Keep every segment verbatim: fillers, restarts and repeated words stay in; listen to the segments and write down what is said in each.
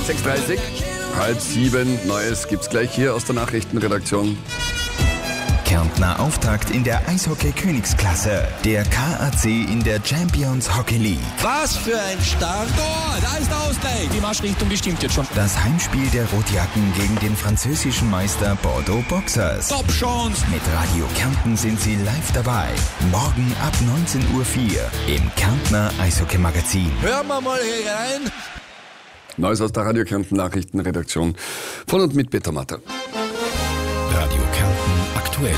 sechs Uhr dreißig, halb sieben. Neues gibt's gleich hier aus der Nachrichtenredaktion. Kärntner Auftakt in der Eishockey-Königsklasse. Der K A C in der Champions Hockey League. Was für ein Start! Oh, da ist der Ausgleich! Die Marschrichtung, die stimmt jetzt schon. Das Heimspiel der Rotjacken gegen den französischen Meister Bordeaux Boxers. Top Chance! Mit Radio Kärnten sind Sie live dabei. Morgen ab neunzehn Uhr vier im Kärntner Eishockey-Magazin. Hören wir mal hier rein. Neues aus der Radio Kärnten Nachrichtenredaktion von und mit Peter Matter. Radio Kärnten aktuell.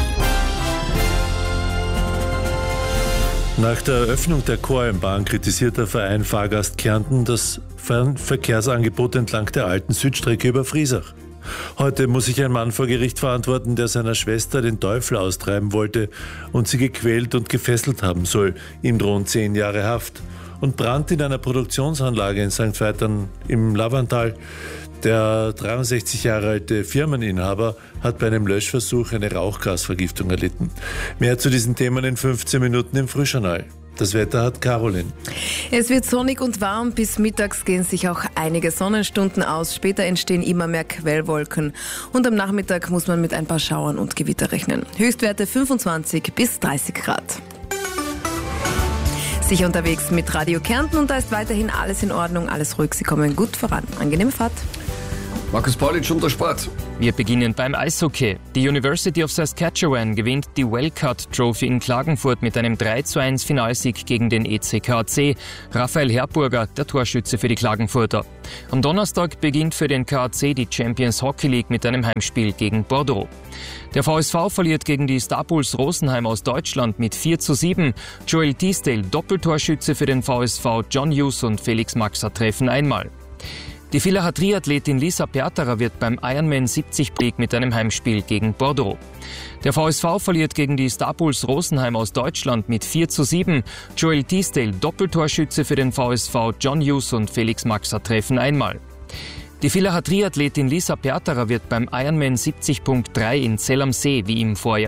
Nach der Eröffnung der Koralmbahn kritisiert der Verein Fahrgast Kärnten das Fernverkehrsangebot entlang der alten Südstrecke über Friesach. Heute muss sich ein Mann vor Gericht verantworten, der seiner Schwester den Teufel austreiben wollte und sie gequält und gefesselt haben soll. Ihm drohen zehn Jahre Haft. Und Brand in einer Produktionsanlage in Sankt Veitern im Lavantal. Der dreiundsechzig Jahre alte Firmeninhaber hat bei einem Löschversuch eine Rauchgasvergiftung erlitten. Mehr zu diesen Themen in fünfzehn Minuten im Frühjournal. Das Wetter hat Caroline. Es wird sonnig und warm. Bis mittags gehen sich auch einige Sonnenstunden aus. Später entstehen immer mehr Quellwolken. Und am Nachmittag muss man mit ein paar Schauern und Gewitter rechnen. Höchstwerte fünfundzwanzig bis dreißig Grad. Sicher unterwegs mit Radio Kärnten und da ist weiterhin alles in Ordnung, alles ruhig. Sie kommen gut voran. Angenehme Fahrt. Markus Paulitsch und der Sport. Wir beginnen beim Eishockey. Die University of Saskatchewan gewinnt die Wellcott Trophy in Klagenfurt mit einem drei zu eins Finalsieg gegen den E C K C. Raphael Herburger, der Torschütze für die Klagenfurter. Am Donnerstag beginnt für den K C die Champions Hockey League mit einem Heimspiel gegen Bordeaux. Der V S V verliert gegen die Star Bulls Rosenheim aus Deutschland mit vier zu sieben. Joel Teasdale, Doppeltorschütze für den V S V, John Hughes und Felix Maxer treffen einmal. Die Villacher Triathletin Lisa Perterer wird beim Ironman siebzig League mit einem Heimspiel gegen Bordeaux. Der V S V verliert gegen die Star Bulls Rosenheim aus Deutschland mit vier zu sieben. Joel Teasdale, Doppeltorschütze für den V S V, John Hughes und Felix Maxer treffen einmal. Die Villacher Triathletin Lisa Perterer wird beim Ironman siebzig Punkt drei in Zell am See wie im Vorjahr